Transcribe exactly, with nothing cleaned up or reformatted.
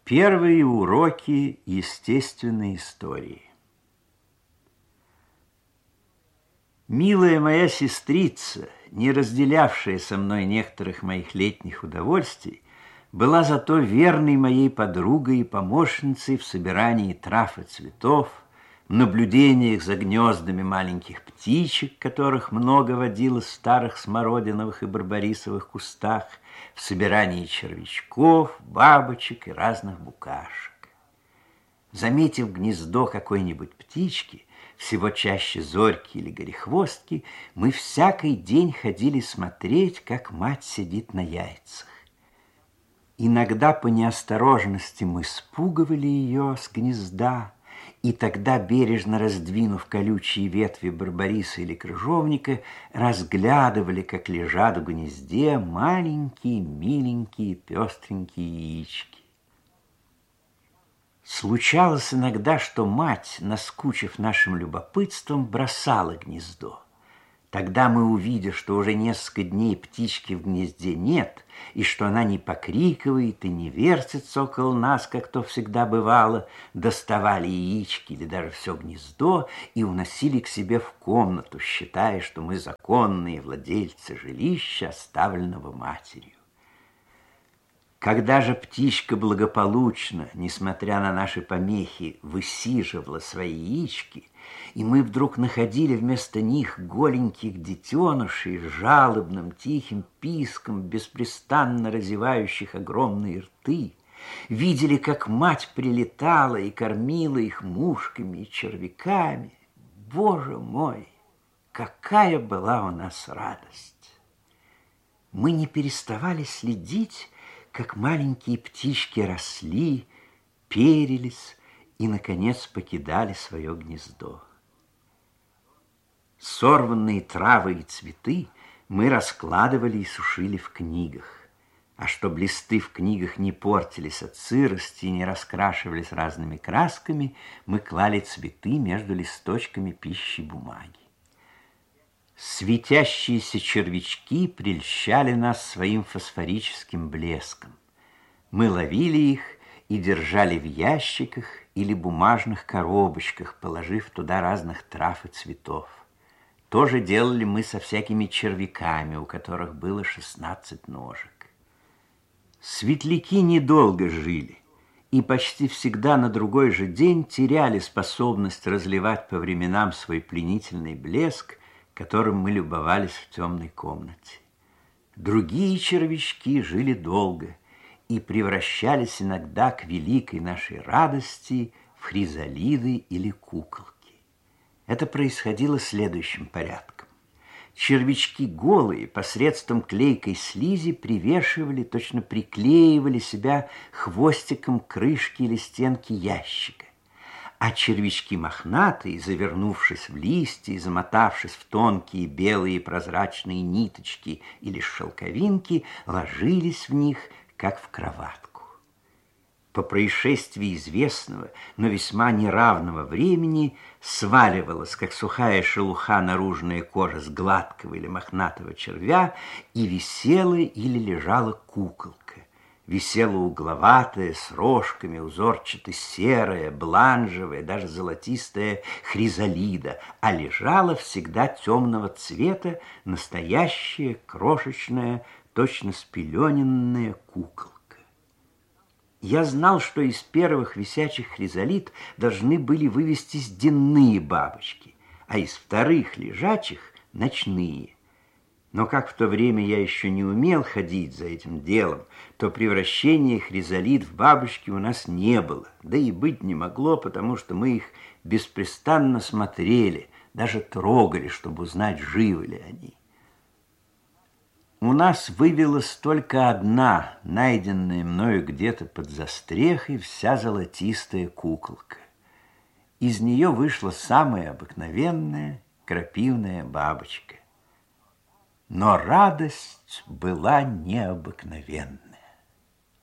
Первые уроки естественной истории. Милая моя сестрица, не разделявшая со мной некоторых моих летних удовольствий, была зато верной моей подругой и помощницей в собирании трав и цветов, в наблюдениях за гнездами маленьких птичек, которых много водилось в старых смородиновых и барбарисовых кустах, в собирании червячков, бабочек и разных букашек. Заметив гнездо какой-нибудь птички, всего чаще зорьки или горехвостки, мы всякий день ходили смотреть, как мать сидит на яйцах. Иногда по неосторожности мы спугивали ее с гнезда, и тогда, бережно раздвинув колючие ветви барбариса или крыжовника, разглядывали, как лежат в гнезде маленькие, миленькие, пестренькие яички. Случалось иногда, что мать, наскучив нашим любопытством, бросала гнездо. Тогда мы, увидев, что уже несколько дней птички в гнезде нет, и что она не покрикивает и не вертится около нас, как то всегда бывало, доставали яички или даже все гнездо и уносили к себе в комнату, считая, что мы законные владельцы жилища, оставленного матерью. Когда же птичка благополучно, несмотря на наши помехи, высиживала свои яички, и мы вдруг находили вместо них голеньких детенышей с жалобным тихим писком, беспрестанно разевающих огромные рты, видели, как мать прилетала и кормила их мушками и червяками, Боже мой, какая была у нас радость! Мы не переставали следить, как маленькие птички росли, перились и, наконец, покидали свое гнездо. Сорванные травы и цветы мы раскладывали и сушили в книгах, а чтобы листы в книгах не портились от сырости и не раскрашивались разными красками, мы клали цветы между листочками пищи бумаги. Светящиеся червячки прельщали нас своим фосфорическим блеском. Мы ловили их и держали в ящиках или бумажных коробочках, положив туда разных трав и цветов. То же делали мы со всякими червяками, у которых было шестнадцать ножек. Светляки недолго жили и почти всегда на другой же день теряли способность разливать по временам свой пленительный блеск, которым мы любовались в темной комнате. Другие червячки жили долго и превращались иногда к великой нашей радости в хризалиды или куколки. Это происходило следующим порядком. Червячки голые посредством клейкой слизи привешивали, точно приклеивали себя хвостиком крышки или стенки ящика. А червячки мохнатые, завернувшись в листья и замотавшись в тонкие белые прозрачные ниточки или шелковинки, ложились в них, как в кроватку. По происшествии известного, но весьма неравного времени сваливалась, как сухая шелуха, наружная кожа с гладкого или мохнатого червя, и висела или лежала куколка. Висела угловатая, с рожками, узорчато-серая, бланжевая, даже золотистая хризалида, а лежала всегда темного цвета настоящая крошечная, точно спелененная куколка. Я знал, что из первых висячих хризалид должны были вывестись денные бабочки, а из вторых лежачих — ночные. Но как в то время я еще не умел ходить за этим делом, то превращения хризалид в бабочки у нас не было, да и быть не могло, потому что мы их беспрестанно смотрели, даже трогали, чтобы узнать, живы ли они. У нас вывелась только одна, найденная мною где-то под застрехой, вся золотистая куколка. Из нее вышла самая обыкновенная крапивная бабочка. Но радость была необыкновенная.